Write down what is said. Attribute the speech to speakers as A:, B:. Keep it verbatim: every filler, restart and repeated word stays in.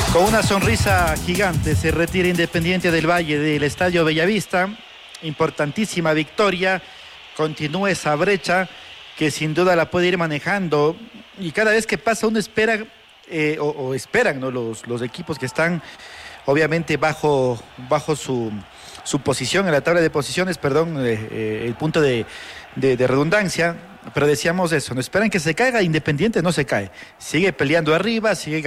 A: Con una sonrisa gigante se retira Independiente del Valle del Estadio Bellavista. Importantísima victoria. Continúa esa brecha que sin duda la puede ir manejando. Y cada vez que pasa uno espera, eh, o, o esperan, ¿no? los, los equipos que están obviamente bajo, bajo su, su posición en la tabla de posiciones, perdón, eh, eh, el punto de, de, de redundancia. Pero decíamos eso, no esperan que se caiga. Independiente no se cae. Sigue peleando arriba, sigue